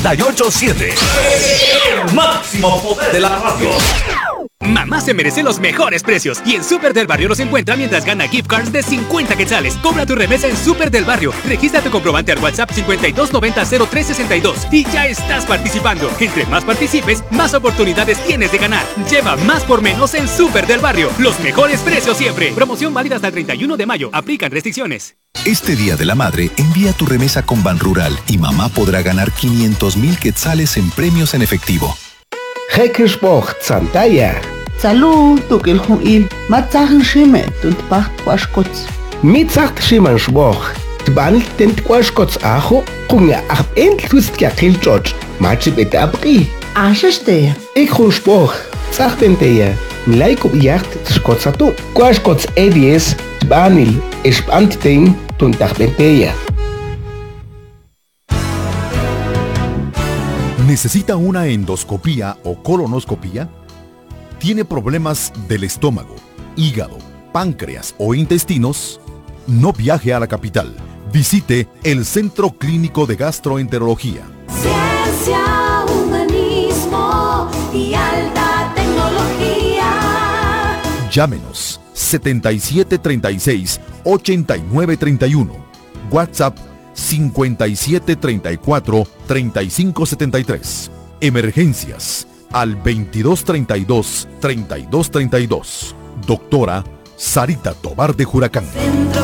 98.7. El máximo poder de la radio. Mamá se merece los mejores precios y en Super del Barrio los encuentra mientras gana gift cards de 50 quetzales. Cobra tu remesa en Super del Barrio. Registra tu comprobante al WhatsApp 52900362 y ya estás participando. Entre más participes, más oportunidades tienes de ganar. Lleva más por menos en Super del Barrio. Los mejores precios siempre. Promoción válida hasta el 31 de mayo. Aplican restricciones. Este Día de la Madre, envía tu remesa con Banrural y mamá podrá ganar 500,000 quetzales en premios en efectivo. Hekesbocht Santaya. Salud, tukil huil. Matzahan shime, tuntpach kwashkots. Mitzacht shiman shboch. Tbanil tent kwashkots ajo. Kunya ach entlust yakil george. Machibet abri. Ashashte. Ik hun shboch. Tzachtenteya. Milaiko biyacht tskotsatu. Kwashkots edies. Tbanil. Espantitein. Tuntachbenteya. ¿Necesita una endoscopía o colonoscopía? ¿Tiene problemas del estómago, hígado, páncreas o intestinos? No viaje a la capital. Visite el Centro Clínico de Gastroenterología. Ciencia, humanismo y alta tecnología. Llámenos 7736-8931. WhatsApp 5734-3573. Emergencias al 2232-3232. Doctora Sarita Tobar de Juracán.